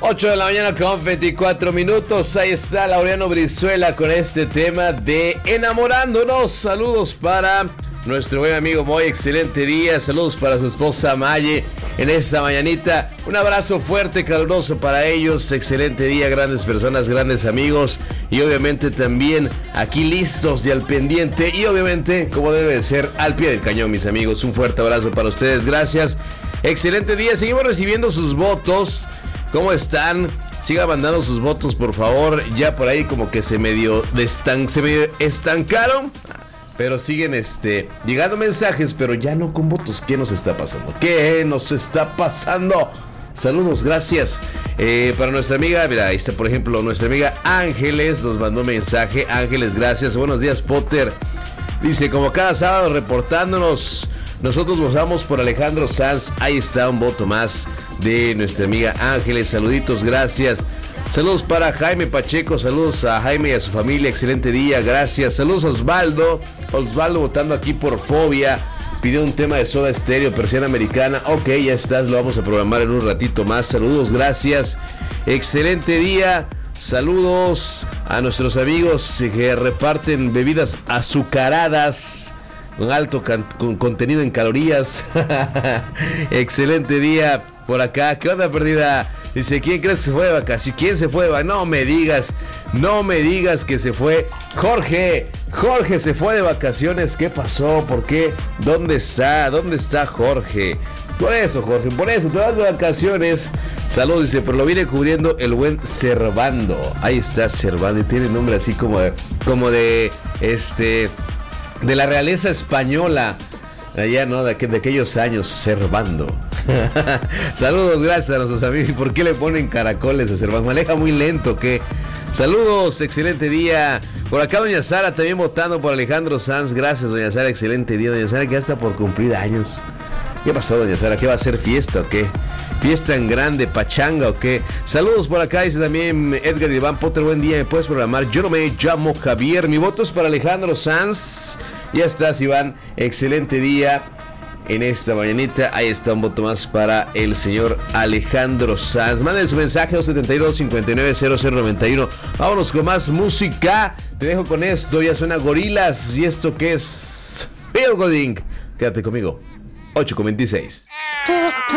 8 de la mañana con 24 minutos. Ahí está Laureano Brizuela con este tema de Enamorándonos. Saludos para nuestro buen amigo Moy, excelente día. Saludos para su esposa Maye en esta mañanita. Un abrazo fuerte, caluroso para ellos. Excelente día, grandes personas, grandes amigos. Y obviamente también aquí listos y al pendiente. Y obviamente, como debe de ser, al pie del cañón, mis amigos. Un fuerte abrazo para ustedes, gracias. Excelente día, seguimos recibiendo sus votos. ¿Cómo están? Sigan mandando sus votos, por favor. Ya por ahí como que se medio estancaron. Pero siguen llegando mensajes, pero ya no con votos. ¿Qué nos está pasando? ¿Qué nos está pasando? Saludos, gracias. Para nuestra amiga, mira, ahí está, por ejemplo, nuestra amiga Ángeles nos mandó mensaje. Ángeles, gracias. Buenos días, Potter. Dice, como cada sábado reportándonos, nosotros votamos por Alejandro Sanz. Ahí está un voto más de nuestra amiga Ángeles. Saluditos, gracias. Saludos para Jaime Pacheco, saludos a Jaime y a su familia, excelente día, gracias. Saludos a Osvaldo votando aquí por Fobia, pidió un tema de Soda Stereo, Persiana Americana. Ok, ya estás, lo vamos a programar en un ratito más. Saludos, gracias, excelente día. Saludos a nuestros amigos que reparten bebidas azucaradas con alto con contenido en calorías. Excelente día por acá. ¿Qué onda, perdida? Dice, ¿quién crees que se fue de vacaciones? ¿Quién se fue de vacaciones? No me digas que se fue. Jorge se fue de vacaciones. ¿Qué pasó? ¿Por qué? ¿Dónde está Jorge? Por eso te vas de vacaciones. Saludos, dice, pero lo viene cubriendo el buen Servando. Ahí está Servando, y tiene nombre así como de la realeza española. Allá, ¿no? De aquellos años, Servando. Saludos, gracias a nuestros amigos. ¿Por qué le ponen caracoles a Servando? Maneja muy lento, ¿qué? Saludos, excelente día. Por acá doña Sara también votando por Alejandro Sanz. Gracias, doña Sara, excelente día. Doña Sara que ya está por cumplir años. ¿Qué pasó, doña Sara? ¿Qué va a ser, fiesta o qué? ¿Fiesta en grande, pachanga o qué? Saludos por acá, dice también Edgar y Iván Potter. Buen día, ¿me puedes programar? Yo no me llamo Javier. Mi voto es para Alejandro Sanz. Ya estás, Iván. Excelente día en esta mañanita. Ahí está un voto más para el señor Alejandro Sanz. Manden su mensaje 272-590091. Vámonos con más música. Te dejo con esto. Ya suena Gorilas. ¿Y esto qué es? Feel Good Inc. Quédate conmigo. 8:26.